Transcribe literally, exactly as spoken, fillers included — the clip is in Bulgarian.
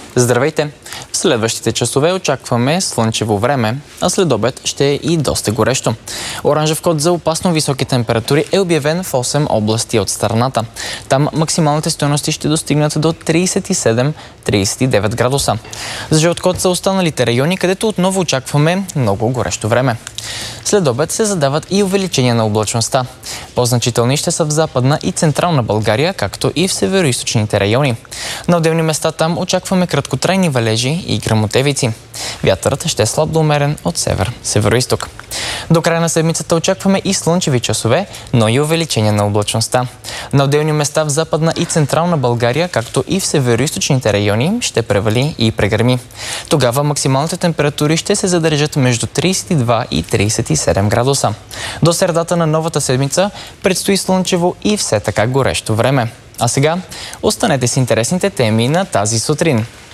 Здравейте! В следващите часове очакваме слънчево време, а след обед ще е и доста горещо. Оранжев код за опасно високи температури е обявен в осем области от страната. Там максималните стойности ще достигнат до тридесет и седем - тридесет и девет градуса. За жълт код са останалите райони, където отново очакваме много горещо време. След обед се задават и увеличения на облачността. По-значителни ще са в Западна и Централна България, както и в североизточните райони. На отделни места там очакваме краткотрайни валежи и гръмотевици. Вятърът ще е слаб до умерен от север, североизток. До края на седмицата очакваме и слънчеви часове, но и увеличение на облачността. На отделни места в Западна и Централна България, както и в североизточните райони, ще превали и прегърми. Тогава максималните температури ще се задържат между тридесет и два и тридесет и седем градуса. До средата на новата седмица предстои слънчево и все така горещо време. А сега останете с интересните теми на тази сутрин.